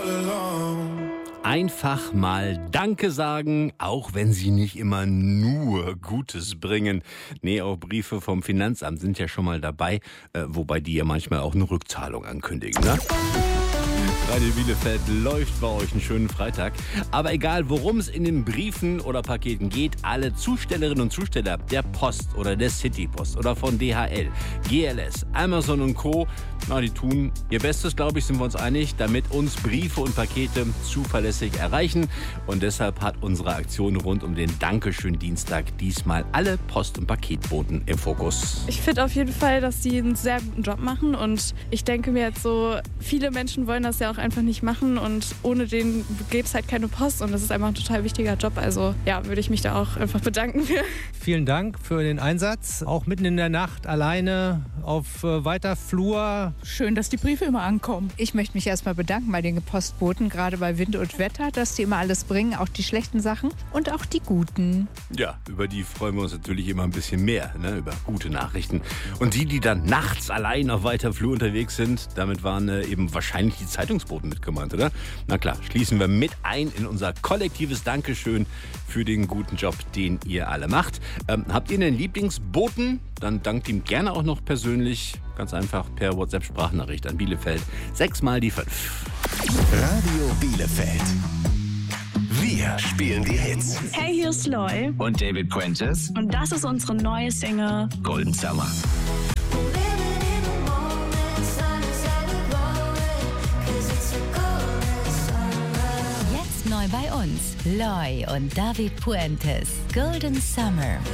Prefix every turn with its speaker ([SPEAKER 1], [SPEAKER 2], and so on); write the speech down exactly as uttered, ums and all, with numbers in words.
[SPEAKER 1] Einfach mal Danke sagen, auch wenn sie nicht immer nur Gutes bringen. Nee, auch Briefe vom Finanzamt sind ja schon mal dabei, äh, wobei die ja manchmal auch eine Rückzahlung ankündigen, ne? Radio Bielefeld läuft bei euch einen schönen Freitag. Aber egal, worum es in den Briefen oder Paketen geht, alle Zustellerinnen und Zusteller der Post oder der Citypost oder von D H L, G L S, Amazon und Co., na, die tun ihr Bestes, glaube ich, sind wir uns einig, damit uns Briefe und Pakete zuverlässig erreichen. Und deshalb hat unsere Aktion rund um den Dankeschön-Dienstag diesmal alle Post- und Paketboten im Fokus.
[SPEAKER 2] Ich finde auf jeden Fall, dass die einen sehr guten Job machen. Und ich denke mir jetzt so, viele Menschen wollen das ja auch einfach nicht machen. Und ohne den gäbe es halt keine Post. Und das ist einfach ein total wichtiger Job. Also ja, würde ich mich da auch einfach bedanken für.
[SPEAKER 3] Vielen Dank für den Einsatz. Auch mitten in der Nacht alleine auf äh, weiter Flur.
[SPEAKER 4] Schön, dass die Briefe immer ankommen.
[SPEAKER 5] Ich möchte mich erstmal bedanken bei den Postboten, gerade bei Wind und Wetter, dass die immer alles bringen, auch die schlechten Sachen und auch die guten.
[SPEAKER 1] Ja, über die freuen wir uns natürlich immer ein bisschen mehr, ne? Über gute Nachrichten. Und die, die dann nachts allein auf weiter Flur unterwegs sind, damit waren äh, eben wahrscheinlich die Zeitungsboten mit gemeint, oder? Na klar, schließen wir mit ein in unser kollektives Dankeschön für den guten Job, den ihr alle macht. Ähm, habt ihr einen Lieblingsboten? Dann dankt ihm gerne auch noch persönlich. Ganz einfach per WhatsApp-Sprachnachricht an Bielefeld. Sechs mal die fünf.
[SPEAKER 6] Radio Bielefeld. Wir spielen die Hits.
[SPEAKER 7] Hey, hier ist Loy.
[SPEAKER 6] Und David Puentes.
[SPEAKER 7] Und das ist unsere neue Single
[SPEAKER 6] Golden Summer.
[SPEAKER 8] Jetzt neu bei uns. Loy und David Puentes. Golden Summer.